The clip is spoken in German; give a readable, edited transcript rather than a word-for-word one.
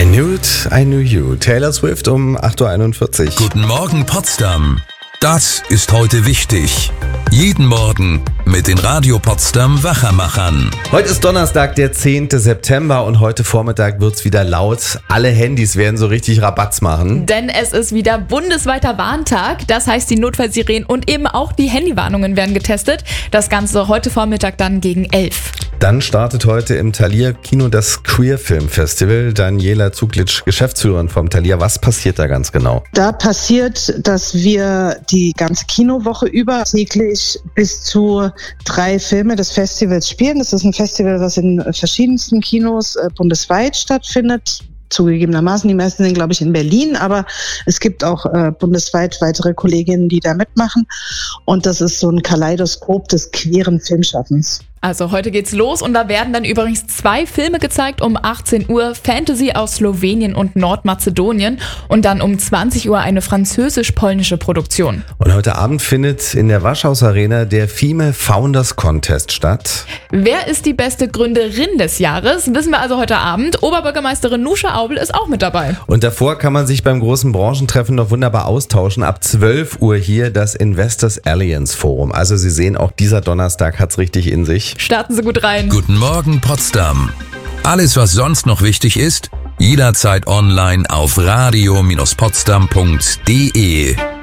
Knew It, I Knew You. Taylor Swift um 8.41 Uhr. Guten Morgen Potsdam. Das ist heute wichtig. Jeden Morgen mit den Radio Potsdam Wachermachern. Heute ist Donnerstag, der 10. September und heute Vormittag wird's wieder laut. Alle Handys werden so richtig Rabatz machen. Denn es ist wieder bundesweiter Warntag. Das heißt, die Notfallsirenen und eben auch die Handywarnungen werden getestet. Das Ganze heute Vormittag dann gegen 11. Dann startet heute im Thalia Kino das Queer Film Festival. Daniela Zuglitsch, Geschäftsführerin vom Thalia. Was passiert da ganz genau? Da passiert, dass wir die ganze Kinowoche über täglich bis zu 3 Filme des Festivals spielen. Das ist ein Festival, was in verschiedensten Kinos bundesweit stattfindet. Zugegebenermaßen, die meisten sind, glaube ich, in Berlin, aber es gibt auch bundesweit weitere Kolleginnen, die da mitmachen. Und das ist so ein Kaleidoskop des queeren Filmschaffens. Also heute geht's los und da werden dann übrigens 2 Filme gezeigt um 18 Uhr. Fantasy aus Slowenien und Nordmazedonien und dann um 20 Uhr eine französisch-polnische Produktion. Und heute Abend findet in der Waschhaus Arena der Female Founders Contest statt. Wer ist die beste Gründerin des Jahres? Wissen wir also heute Abend. Oberbürgermeisterin Nuscha Aubel ist auch mit dabei. Und davor kann man sich beim großen Branchentreffen noch wunderbar austauschen. Ab 12 Uhr hier das Investors Alliance Forum. Also Sie sehen, auch dieser Donnerstag hat's richtig in sich. Starten Sie gut rein. Guten Morgen Potsdam. Alles, was sonst noch wichtig ist, jederzeit online auf radio-potsdam.de.